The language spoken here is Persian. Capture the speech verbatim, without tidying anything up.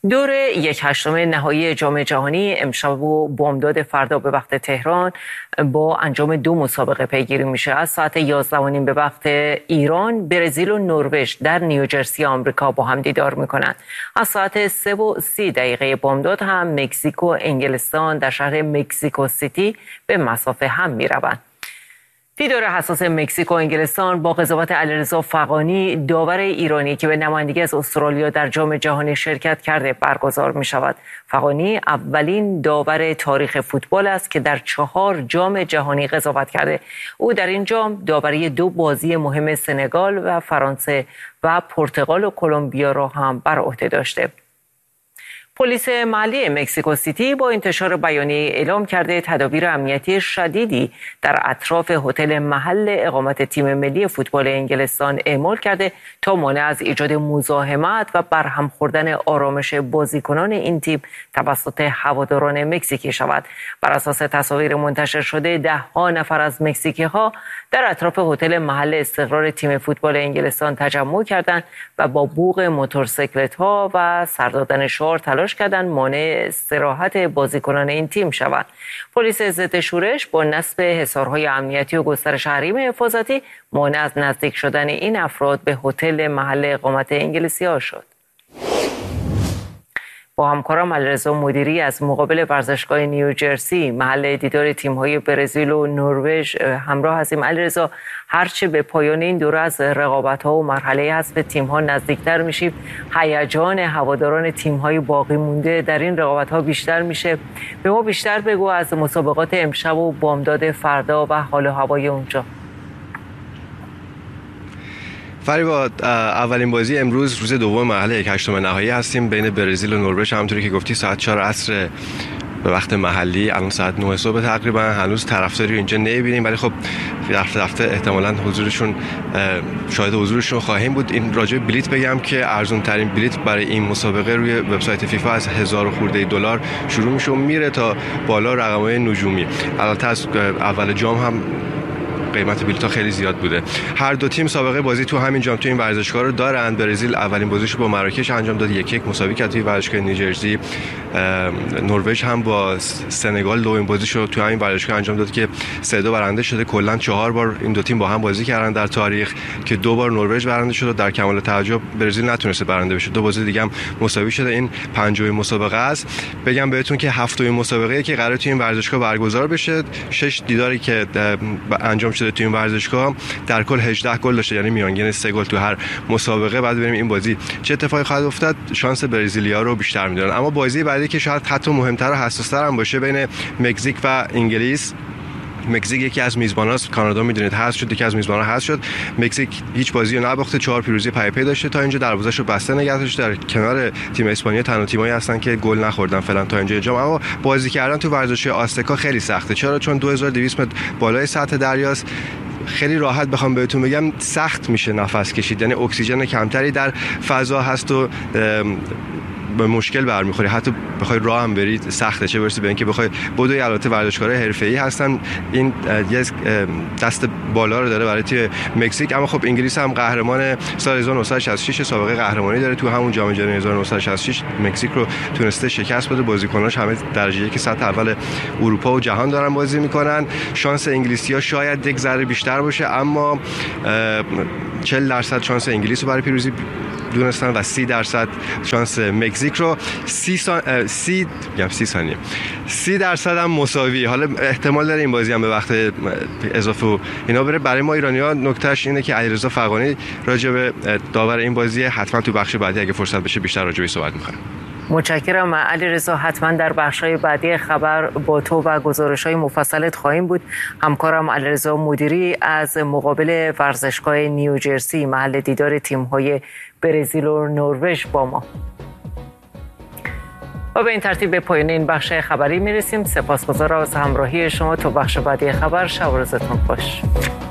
دور یک هشتم نهایی جام جهانی امشب و بامداد فردا به وقت تهران با انجام دو مسابقه پیگیری میشه. از ساعت یازده و نیم به وقت ایران، برزیل و نروژ در نیوجرسی آمریکا با هم دیدار میکنند. از ساعت سه و سی دقیقه بامداد هم مکزیک و انگلستان در شهر مکزیکو سیتی به مسافه هم میروند. دیدار حساس مکزیک و انگلستان با قضاوت علیرضا فغانی، داور ایرانی که به نمایندگی از استرالیا در جام جهانی شرکت کرده، برگزار می شود. فغانی اولین داور تاریخ فوتبال است که در چهار جام جهانی قضاوت کرده. او در این جام داوری دو بازی مهم سنگال و فرانسه و پرتغال و کلمبیا را هم بر عهده داشته. پلیس محلی مکزیکو سیتی با انتشار بیانیه اعلام کرده تدابیر امنیتی شدیدی در اطراف هتل محل اقامت تیم ملی فوتبال انگلستان اعمال کرده تا مانع از ایجاد مزاحمت و برهم خوردن آرامش بازیکنان این تیم توسط هواداران مکزیکی شود. بر اساس تصاویر منتشر شده، ده ها نفر از مکزیکی ها در اطراف هتل محل استقرار تیم فوتبال انگلستان تجمع کردند و با بوق موتورسیکلت ها و سر دادن شعار تلاش کردن مانع استراحت بازیکنان این تیم شود. پلیس ضد شورش با نصب حصارهای امنیتی و گسترش حریم حفاظتی مانع از نزدیک شدن این افراد به هتل محل اقامت انگلیسی ها شد. با همکارم علیرضا مدیری از مقابل ورزشگاه نیوجرسی محل دیدار تیم‌های برزیل و نروژ همراه هستیم. علیرضا، هرچه به پایان این دوره از رقابت‌ها و مرحله حذف تیم‌ها نزدیکتر میشیم، هیجان هواداران تیم‌های باقی مونده در این رقابت‌ها بیشتر میشه. به ما بیشتر بگو از مسابقات امشب و بامداد فردا و حال و هوای اونجا. فریبا، اولین بازی امروز روز دوم مرحله یک هشتم نهایی هستیم بین برزیل و نروژ. همونطوری که گفتی ساعت چهار عصر به وقت محلی، الان ساعت نه صبح تقریبا. هنوز طرفداری اینجا نمی‌بینیم، ولی خب رفته رفته احتمالاً حضورشون شاهد حضورشون خواهیم بود. این راجع به بلیت بگم که ارزون ترین بلیت برای این مسابقه روی وبسایت فیفا از هزار خورده دلار شروع میشه و میره تا بالا رقم‌های نجومی. البته از اول جام هم قیمت بلیط‌ها خیلی زیاد بوده. هر دو تیم سابقه بازی تو همین جام تو این ورزشگاه رو دارن. برزیل اولین بازیش با مراکش انجام داد، یک یک مساوی کرد توی ورزشگاه نیوجرسی. نروژ هم با سنگال دومین بازیش رو تو همین ورزشگاه انجام داد که سه دو برنده شده. کلا چهار بار این دو تیم با هم بازی کردن در تاریخ که دو بار نروژ برنده شد و در کمال تعجب برزیل نتونسته برنده بشه. دو بازی دیگه هم مساوی شده. این پنجمین مسابقه است. بگم بهتون که هفتمین مسابقه که قراره تو این ورزشگاه برگزار بشه. شش دیداری که انجام شده تو این ورزشگاه در کل هجده گل داشته، یعنی میانگین سه گل تو هر مسابقه. بعد بریم این بازی چه اتفاقی خواهد افتاد. شانس برزیلیا رو بیشتر میدونن. اما بازی بعدی که شاید حتی مهمتر و حساس‌تر هم باشه بین مکزیک و انگلیس. مکزیک یکی از میزباناست، کانادا میدونید حذف شد، یکی از میزبانا حذف شد. مکزیک هیچ بازی رو نباخته، چهار پیروزی پی پی داشته تا اینجا، دروازه‌شو بسته نگه داشته. در کنار تیم اسپانیا تنها تیمایی هستن که گل نخوردن فعلا تا اینجا جام. اما بازی کردن تو ورزشگاه آزتکا خیلی سخته. چرا؟ چون دو هزار و دویست متر بالای سطح دریاست. خیلی راحت بخوام بهتون بگم سخت میشه نفس کشید، یعنی اکسیژن کمتری در فضا هست و به مشکل برمیخوری. حتی بخوای راه هم برید سخته، چه برسه به اینکه بخوای بدوی. البته ورزشکارای حرفه‌ای هستن. این یه دست بالا رو داره برای تیم مکزیک. اما خب انگلیس هم قهرمان سال هزار و نهصد و شصت و شش سابقه قهرمانی داره. تو همون جام جهانی هزار و نهصد و شصت و شش مکزیک رو تونسته شکست بده. بازیکناش همه درجه یک سطح اول اروپا و جهان دارن بازی میکنن. شانس انگلیسی‌ها شاید یک ذره بیشتر باشه، اما چهل درصد شانس انگلیس رو برای پیروزی دونستن و سی درصد شانس مکزیک رو. سی سان... سی میگم سی ثانیه سی درصد هم مساوی. حالا احتمال داره این بازی هم به وقت اضافه و اینا بره. برای ما ایرانی‌ها نکتهش اینه که علیرضا فغانی راجع به داور این بازی حتما تو بخش بعدی اگه فرصت بشه بیشتر راجع بهش صحبت می‌کنه. متشکرم علیرضا. حتما در بخش‌های بعدی خبر با تو و گزارش‌های مفصلت خواهیم بود. همکارم علیرضا مدیری از مقابل ورزشگاه نیوجرسی محل دیدار تیم‌های برزیل و نروژ با ما. و به این ترتیب به پایان این بخش خبری میرسیم. سپاسگزارم از همراهی شما. تا بخش بعدی خبر، شب و روزتون خوش.